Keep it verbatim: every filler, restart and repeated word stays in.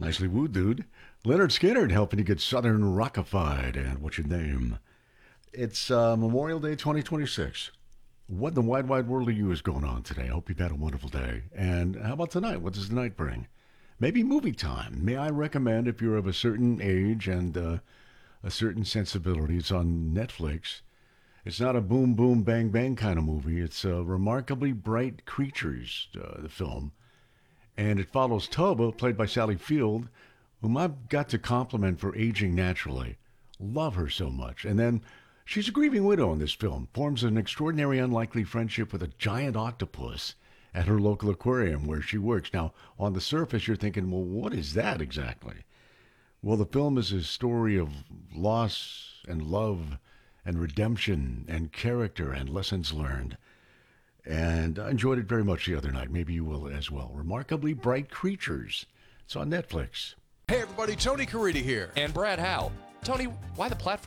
Nicely wooed, dude. Leonard Skinner helping you get Southern rockified. And what's your name? It's uh, Memorial Day twenty twenty-six. What in the wide, wide world of you is going on today? I hope you've had a wonderful day. And how about tonight? What does the night bring? Maybe movie time. May I recommend, if you're of a certain age and uh, a certain sensibility, it's on Netflix. It's not a boom, boom, bang, bang kind of movie. It's uh, Remarkably Bright Creatures, uh, the film. And it follows Toba, played by Sally Field, whom I've got to compliment for aging naturally. Love her so much. And then she's a grieving widow in this film, forms an extraordinary, unlikely friendship with a giant octopus at her local aquarium where she works. Now, on the surface, you're thinking, well, what is that exactly? Well, the film is a story of loss and love and redemption and character and lessons learned. And I enjoyed it very much the other night. Maybe you will as well. Remarkably Bright Creatures. It's on Netflix. Hey everybody, Tony Caridi here. And Brad Howe. Tony, why the platform?